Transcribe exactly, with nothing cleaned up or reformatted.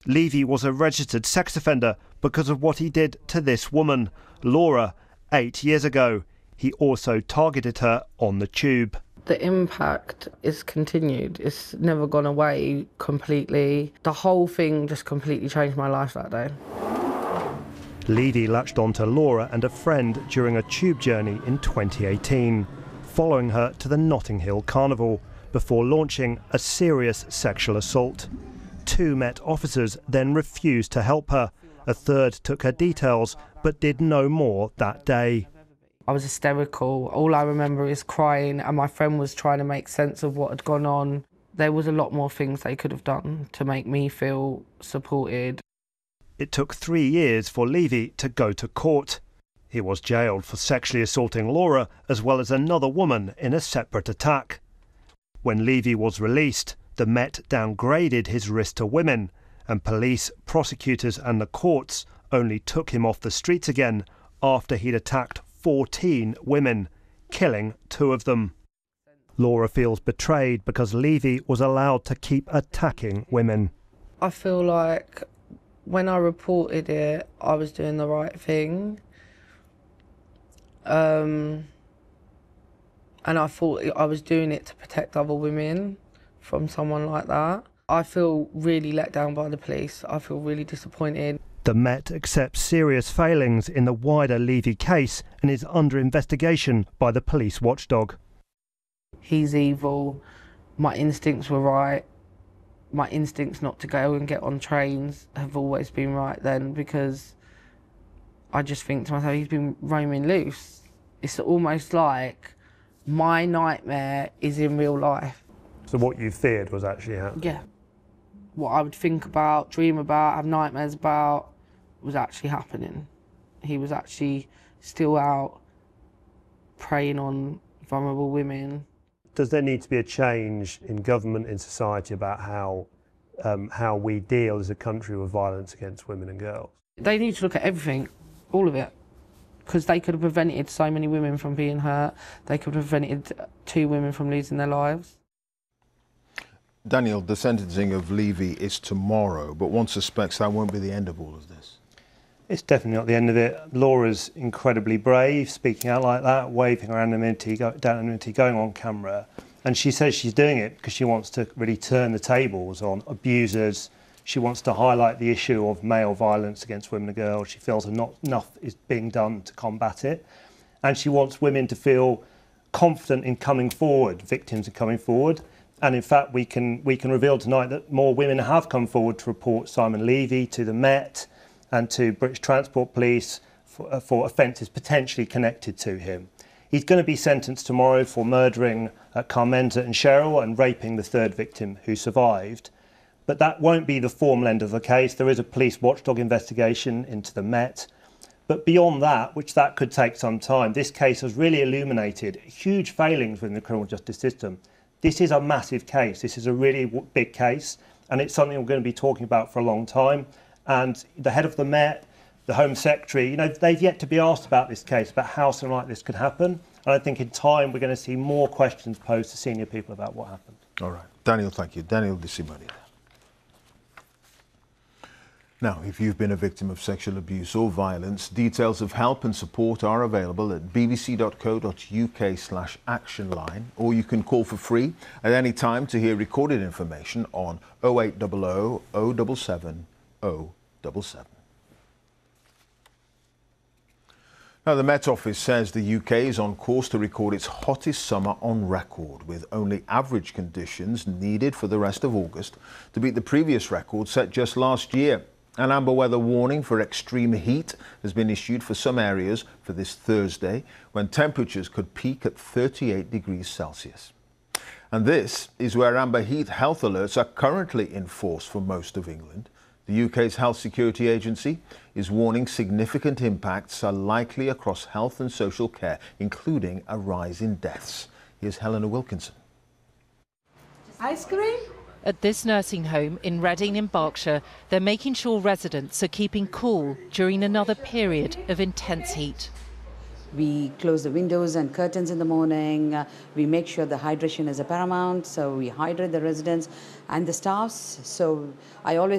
Levy was a registered sex offender because of what he did to this woman, Laura, eight years ago. He also targeted her on the tube. The impact is continued. It's never gone away completely. The whole thing just completely changed my life that day. Levy latched onto Laura and a friend during a tube journey in twenty eighteen, following her to the Notting Hill Carnival before launching a serious sexual assault. Two Met officers then refused to help her. A third took her details but did no more that day. I was hysterical. All I remember is crying, and my friend was trying to make sense of what had gone on. There was a lot more things they could have done to make me feel supported. It took three years for Levy to go to court. He was jailed for sexually assaulting Laura as well as another woman in a separate attack. When Levy was released, the Met downgraded his risk to women, and police, prosecutors and the courts only took him off the streets again after he'd attacked fourteen women, killing two of them. Laura feels betrayed because Levy was allowed to keep attacking women. I feel like when I reported it, I was doing the right thing. Um, and I thought I was doing it to protect other women from someone like that. I feel really let down by the police. I feel really disappointed. The Met accepts serious failings in the wider Levy case and is under investigation by the police watchdog. He's evil. My instincts were right. My instincts not to go and get on trains have always been right then, because I just think to myself, he's been roaming loose. It's almost like my nightmare is in real life. So what you feared was actually happening? Yeah. What I would think about, dream about, have nightmares about, was actually happening. He was actually still out preying on vulnerable women. Does there need to be a change in government, in society, about how um, how we deal as a country with violence against women and girls? They need to look at everything, all of it, because they could have prevented so many women from being hurt. They could have prevented two women from losing their lives. Daniel, the sentencing of Levy is tomorrow, but one suspects that won't be the end of all of this. It's definitely not the end of it. Laura's incredibly brave, speaking out like that, waving her anonymity, go, anonymity, going on camera. And she says she's doing it because she wants to really turn the tables on abusers. She wants to highlight the issue of male violence against women and girls. She feels not enough is being done to combat it. And she wants women to feel confident in coming forward, victims are coming forward. And in fact, we can, we can reveal tonight that more women have come forward to report Simon Levy to the Met and to British Transport Police for, uh, for offences potentially connected to him. He's going to be sentenced tomorrow for murdering uh, Carmenza and Cheryl and raping the third victim who survived. But that won't be the formal end of the case. There is a police watchdog investigation into the Met. But beyond that, which that could take some time, this case has really illuminated huge failings within the criminal justice system. This is a massive case. This is a really big case, and it's something we're going to be talking about for a long time. And the head of the Met, the Home Secretary, you know, they've yet to be asked about this case, about how something like this could happen. And I think in time we're going to see more questions posed to senior people about what happened. All right. Daniel, thank you. Daniel DeSimone. Now, if you've been a victim of sexual abuse or violence, details of help and support are available at bbc.co.uk slash action line, or you can call for free at any time to hear recorded information on oh eight hundred, oh seven seven, oh seven seven. Now, the Met Office says the U K is on course to record its hottest summer on record, with only average conditions needed for the rest of August to beat the previous record set just last year. An amber weather warning for extreme heat has been issued for some areas for this Thursday, when temperatures could peak at thirty-eight degrees Celsius. And this is where amber heat health alerts are currently in force for most of England. The U K's Health Security Agency is warning significant impacts are likely across health and social care, including a rise in deaths. Here's Helena Wilkinson. Ice cream? At this nursing home in Reading in Berkshire, they're making sure residents are keeping cool during another period of intense heat. We close the windows and curtains in the morning. Uh, we make sure the hydration is a paramount, so we hydrate the residents and the staffs. So I always